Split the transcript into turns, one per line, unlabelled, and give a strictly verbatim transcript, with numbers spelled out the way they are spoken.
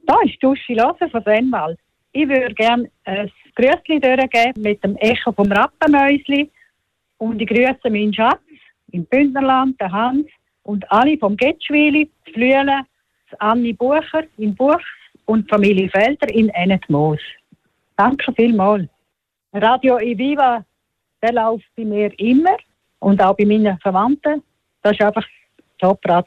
Da ist Duschi Lose von Sennwald. Ich würde gerne ein Grüßli durchgeben mit dem Echo vom Rappenmäusli. Und ich grüße meinen Schatz im Bündnerland, den Hans, und alle vom Getschwili, das Flüelen, das Anni Bucher in Buchs und die Familie Felder in Ennetmoos. Danke vielmals. Radio Iviva, der läuft bei mir immer und auch bei meinen Verwandten. Das ist einfach Top-Radio.